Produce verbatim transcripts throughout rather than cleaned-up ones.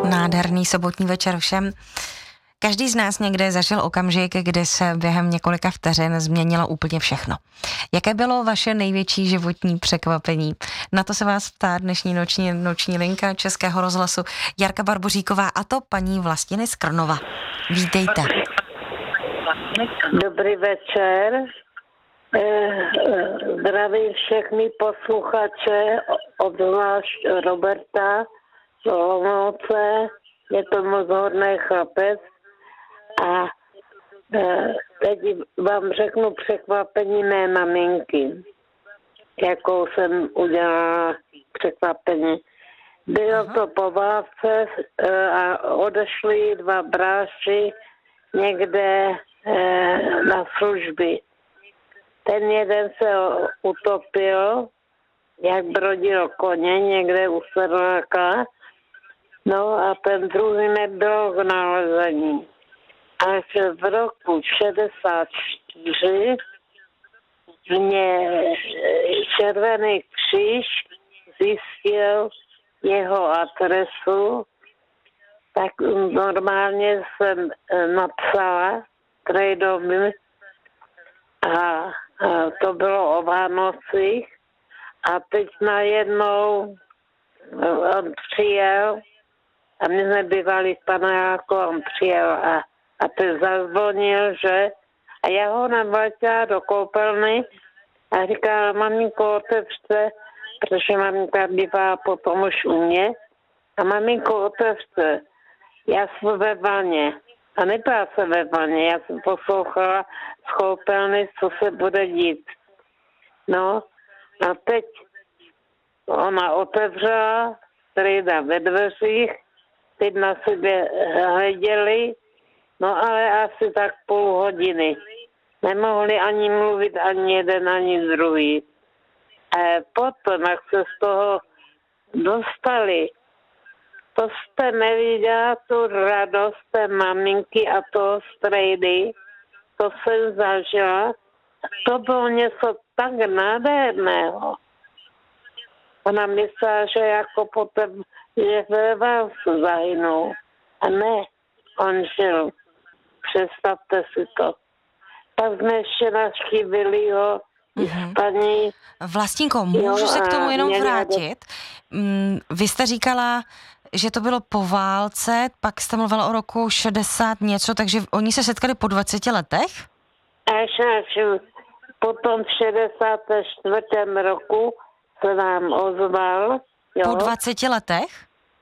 Nádherný sobotní večer všem. Každý z nás někde zažil okamžik, kdy se během několika vteřin změnilo úplně všechno. Jaké bylo vaše největší životní překvapení? Na to se vás ptá dnešní noční, noční linka Českého rozhlasu Jarka Barboříková, a to paní Vlastiny z Krnova. Vítejte. Dobrý večer. Zdravím všechny posluchače, obzvlášť Roberta z Olomouce. Je to moc hodný chlapec. A teď vám řeknu překvapení mé maminky, jakou jsem udělala překvapení. Bylo to po válce a odešli dva bráši někde na služby. Ten jeden se utopil, jak brodil koně někde u Sedláka, no a ten druhý nebyl k nalezení. Až v roku šedesát čtyři mě Červený kříž zjistil jeho adresu, tak normálně jsem napsala trejdomy a, a to bylo o Vánocích a teď najednou on přijel a my jsme bývali v paneláku, on přijel a, a ten zazvonil, že a já ho navlátila do koupelny a říkala, maminko, otevřte, protože maminka bývá potom už u mě a maminko, otevřte, já jsem ve vaně. A nebyla jsem ve vaně, já jsem poslouchala z koupelny, co se bude dít. No a teď ona otevřela, strejda ve dveřích, teď na sebe hleděli, no ale asi tak půl hodiny. Nemohli ani mluvit ani jeden, ani druhý. A potom, jak se z toho dostali, to jste neviděla tu radost té maminky a toho strejdy, to jsem zažila. To bylo něco tak nádherného. Ona myslela, že jako potom je ve válce zahynul. A ne, on žil. Představte si to. Pak jsme ještě navštívili ho mm-hmm. paní... Vlastínko, můžu se k tomu jenom vrátit? Mm, vy jste říkala, že to bylo po válce, pak jste mluvila o roku šedesát něco, takže oni se setkali po dvaceti letech? Až, až potom v šedesátém čtvrtém roku se nám ozval. Jo. Po dvaceti letech?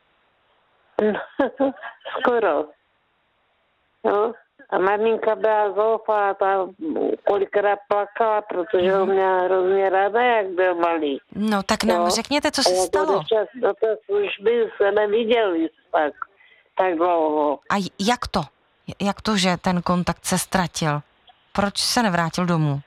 Skoro. Jo. A maminka byla zoufalá, ta kolikrát plakala, protože ho měla hrozně ráda, jak byl malý. No tak nám jo. řekněte, co se a stalo. Čas do té služby se neviděli tak, tak dlouho. A jak to? Jak to, že ten kontakt se ztratil? Proč se nevrátil domů?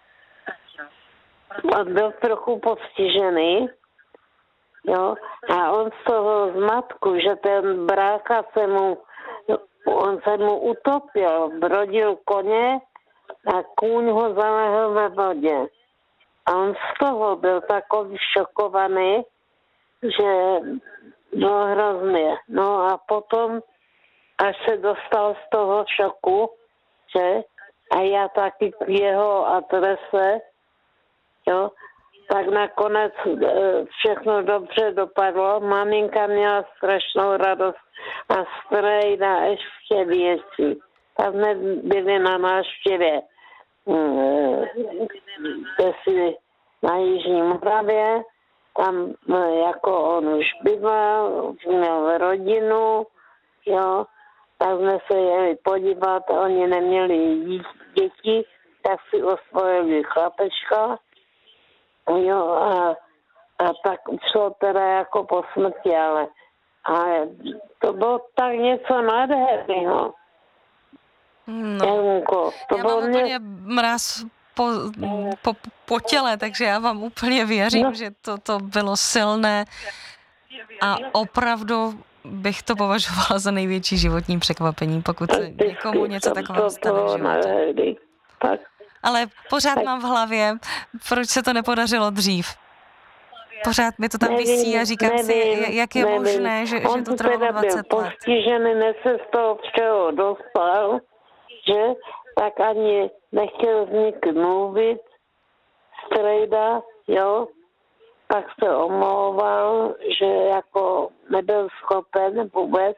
On byl trochu postižený, jo, a on z toho zmatku, že ten brácha se mu, on se mu utopil, brodil koně a kůň ho zalehl ve vodě. A on z toho byl takový šokovaný, že bylo hrozně. No a potom, až se dostal z toho šoku, že a já taky k jeho adrese, jo, tak nakonec všechno dobře dopadlo. Maminka měla strašnou radost a strejda ještě věcí. Tam jsme byli na návštěvě na Jižní Moravě. Tam jako on už bydlel, už měl rodinu, jo. Tak jsme se jeli podívat, oni neměli děti, tak si osvojili chlapečka. Jo, a, a tak šlo teda jako po smrti, ale, ale to bylo tak něco nádherného. No, Janko, to já bylo mám mě... úplně mráz po, po, po těle, takže já vám úplně věřím, no. že to, to bylo silné a opravdu bych to považovala za největší životní překvapení, pokud se někomu něco takového stane v životě. Tak. Ale pořád mám v hlavě, proč se to nepodařilo dřív. Pořád mi to tam nevím, visí a říkám nevím, si, jak je nevím. možné, že, On že to trvalo teda byl dvacet let. postižený, ne se z toho všeho dostal, že tak ani nechtěl s nikým mluvit, strejda, jo, tak se omlouval, že jako nebyl schopen vůbec.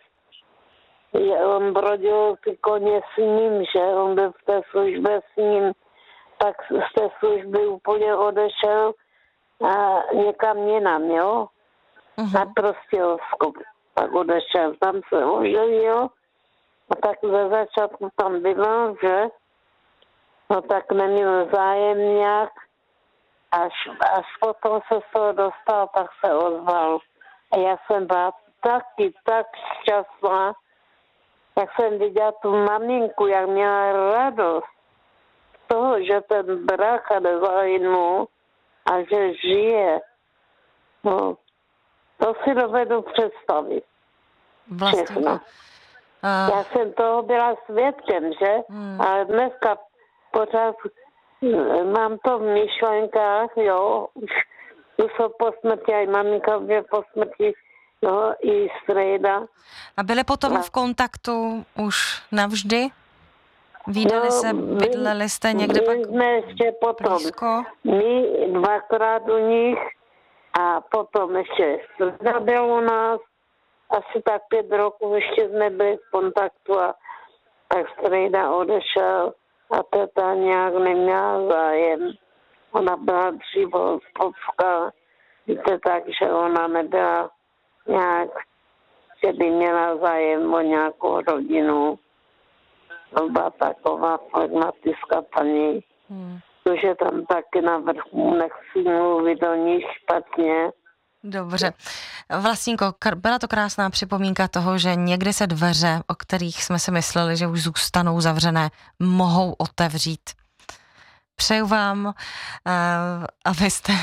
On brodil ty koně s ním, že on byl v té službě s ním, tak z té služby úplně odešel a někam jinam, jo. Uh-huh. A prostě tak odešel, tam se oženil a tak ze začátku tam bylo, že no tak neměl zájem nějak, až, až potom se z toho dostal, tak se ozval. A já jsem byla taky tak šťastná, jak jsem viděla tu maminku, jak měla radost z toho, že ten brácha nezahynul a že žije. No, to si dovedu představit. Vlastníko. A... Já jsem toho byla svědkem, že? Hmm. Ale dneska pořád mám to v myšlenkách, jo. Už, už jsou po smrti, a maminka je po smrti, jo, i strejda. A byli potom a... v kontaktu už navždy? Vídali no, se, bydleli jste někde pak jsme ještě potom. Blízko? My dvakrát u nich a potom ještě strejda byl u nás. Asi tak pět roků ještě jsme byli v kontaktu a tak strejda odešel a teta nějak neměla zájem. Ona byla dřívospovská, víte, takže ona nebyla nějak, že by měla zájem o nějakou rodinu. To byla taková pragmatická paní, hmm. protože tam taky na vrchu nechci mluvit o ní špatně. Dobře. Vlastníko, byla to krásná připomínka toho, že někdy se dveře, o kterých jsme si mysleli, že už zůstanou zavřené, mohou otevřít. Přeju vám, uh, abyste,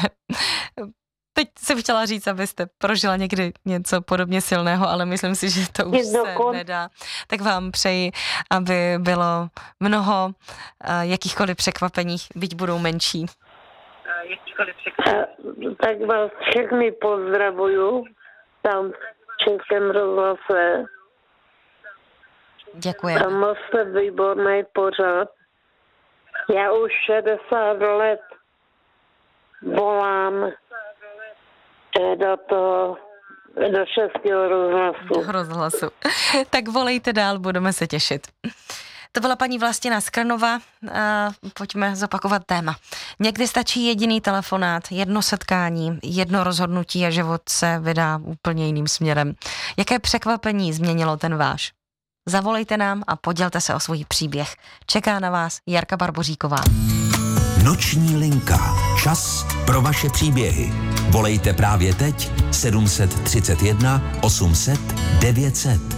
teď jsem chtěla říct, abyste prožila někdy něco podobně silného, ale myslím si, že to už se nedá. Tak vám přeji, aby bylo mnoho uh, jakýchkoliv překvapení, byť budou menší. jakýkoliv překvapení. Tak vás všechny pozdravuju tam v Českém rozhlase. Děkujeme. A moc jste výborný pořad. Já už šedesát let volám do toho, do Českého rozhlasu. Do rozhlasu. Tak volejte dál, budeme se těšit. To byla paní Vlastina Skrnová. Pojďme zopakovat téma. Někdy stačí jediný telefonát, jedno setkání, jedno rozhodnutí a život se vydá úplně jiným směrem. Jaké překvapení změnilo ten váš? Zavolejte nám a podělte se o svůj příběh. Čeká na vás Jarka Barboříková. Noční linka. Čas pro vaše příběhy. Volejte právě teď sedm set třicet jedna osm set devět set.